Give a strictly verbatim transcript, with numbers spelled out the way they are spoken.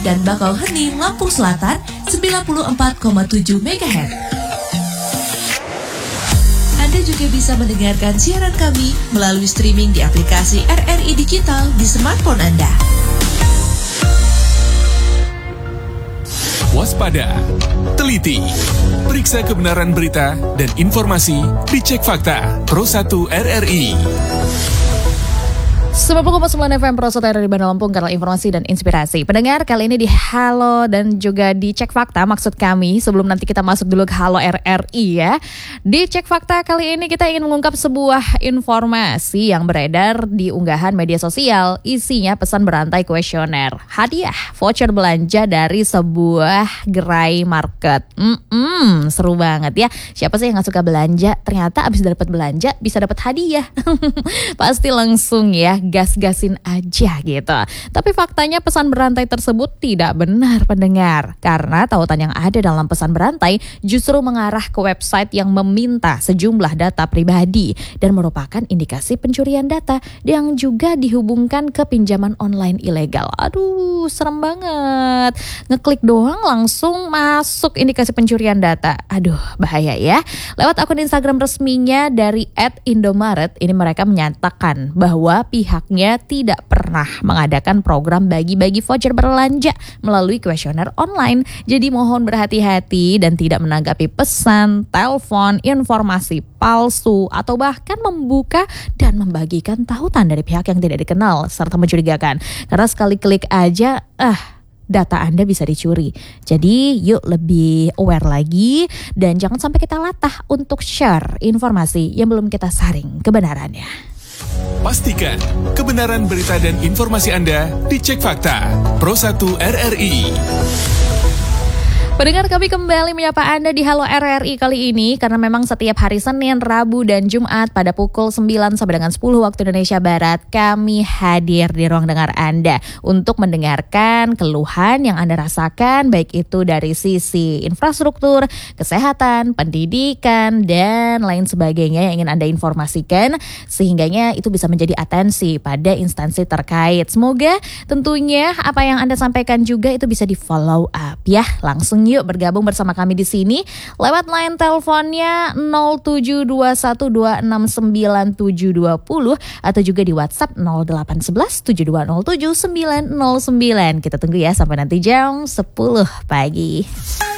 dan Bakauheni, Lampung Selatan sembilan puluh empat koma tujuh megahertz. Anda juga bisa mendengarkan siaran kami melalui streaming di aplikasi R R I Digital di smartphone Anda. Waspada, teliti, periksa kebenaran berita dan informasi di Cek Fakta Pro satu R R I. sembilan puluh koma sembilan F M Pro satu R R I Bandar Lampung, kanal informasi dan inspirasi. Pendengar, kali ini di Halo dan juga di Cek Fakta, maksud kami sebelum nanti kita masuk dulu ke Halo R R I ya. Di Cek Fakta kali ini kita ingin mengungkap sebuah informasi yang beredar di unggahan media sosial. Isinya pesan berantai kuesioner, hadiah voucher belanja dari sebuah gerai market. Mm-mm, seru banget ya. Siapa sih yang gak suka belanja? Ternyata abis dapat belanja bisa dapat hadiah. Pasti langsung ya gas-gasin aja gitu. Tapi faktanya pesan berantai tersebut tidak benar, pendengar. Karena tautan yang ada dalam pesan berantai justru mengarah ke website yang meminta sejumlah data pribadi dan merupakan indikasi pencurian data yang juga dihubungkan ke pinjaman online ilegal. Aduh, serem banget. Ngeklik doang langsung masuk indikasi pencurian data. Aduh, bahaya ya. Lewat akun Instagram resminya dari et indomaret, ini mereka menyatakan bahwa pihaknya tidak pernah mengadakan program bagi-bagi voucher belanja melalui kuesioner online. Jadi mohon berhati-hati dan tidak menanggapi pesan, telepon, informasi palsu, atau bahkan membuka dan membagikan tautan dari pihak yang tidak dikenal serta mencurigakan. Karena sekali klik aja, ah data Anda bisa dicuri. Jadi yuk lebih aware lagi dan jangan sampai kita latah untuk share informasi yang belum kita saring kebenarannya. Pastikan kebenaran berita dan informasi Anda di Cek Fakta Pro satu R R I. Pendengar, kami kembali menyapa Anda di Halo R R I kali ini karena memang setiap hari Senin, Rabu, dan Jumat pada pukul sembilan sampai dengan sepuluh waktu Indonesia Barat kami hadir di ruang dengar Anda untuk mendengarkan keluhan yang Anda rasakan, baik itu dari sisi infrastruktur, kesehatan, pendidikan, dan lain sebagainya yang ingin Anda informasikan sehingganya itu bisa menjadi atensi pada instansi terkait. Semoga tentunya apa yang Anda sampaikan juga itu bisa di follow up ya. Langsung yuk bergabung bersama kami di sini lewat line teleponnya nol tujuh dua satu dua enam sembilan tujuh dua nol atau juga di WhatsApp nol delapan satu satu tujuh dua nol tujuh sembilan nol sembilan. Kita tunggu ya sampai nanti jam sepuluh pagi.